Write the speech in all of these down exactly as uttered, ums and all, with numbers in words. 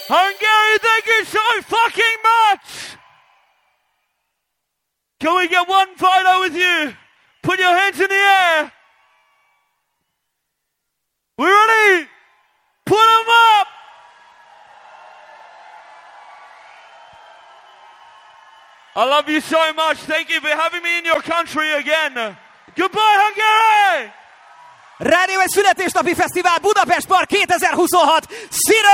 Hungary, thank you so fucking much! Can we get one photo with you? Put your hands in the air! We ready? Put them up! I love you so much. Thank you for having me in your country again. Goodbye, Hungary! Rádió egy születésnapi fesztivál Budapest Park kétezer-huszonhat. Színön!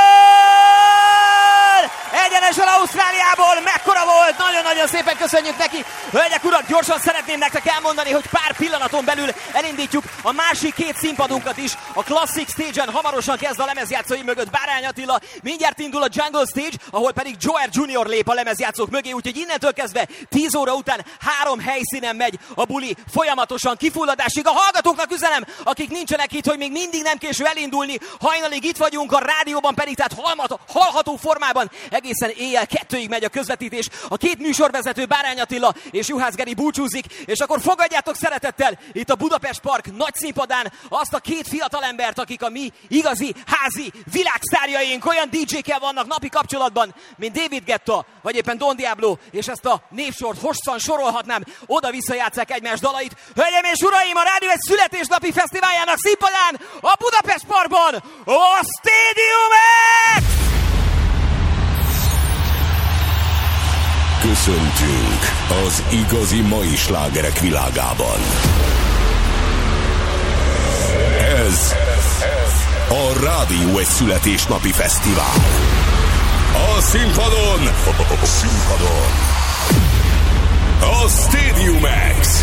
Egyenesen Ausztráliából, mekkora volt, nagyon-nagyon szépen köszönjük neki. Hölgyek, urak, gyorsan szeretném nektek elmondani, hogy pár pillanaton belül elindítjuk a másik két színpadunkat is. A Classic Stage-en hamarosan kezd a lemezjátszói mögött Bárány Attila, mindjárt indul a Jungle Stage, ahol pedig Joer junior lép a lemezjátszók mögé, úgyhogy innentől kezdve tíz óra után három helyszínen megy a buli folyamatosan kifulladásig. A hallgatóknak üzenem, akik nincsenek itt, hogy még mindig nem késő elindulni, hajnalig itt vagyunk, a rádióban pedig, tehát hallható, hallható formában egészen éjjel kettőig megy a közvetítés. A két műsorvezető Bárány Attila és Juhász Geri búcsúzik, és akkor fogadjátok szeretettel itt a Budapest Park nagy színpadán azt a két fiatalembert, akik a mi igazi, házi világsztárjaink, olyan dé dzsékkel vannak napi kapcsolatban, mint David Guetta, vagy éppen Don Diablo, és ezt a névsort hosszan sorolhatnám, oda-vissza játsszák egymás dalait. Hölgyeim és uraim, a rádió egy születésnapi fesztiváljának színpadán, a Budapest Parkban, a Stadium X! Köszöntünk az igazi mai slágerek világában. Ez a Rádió egy születésnapi fesztivál. A színpadon, a színpadon, a Stadium X.